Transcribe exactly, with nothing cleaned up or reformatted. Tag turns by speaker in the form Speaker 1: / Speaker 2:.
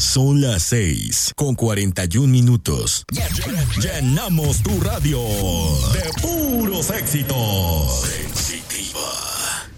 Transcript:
Speaker 1: Son las seis con cuarenta y un minutos. Llenamos tu radio de puros éxitos.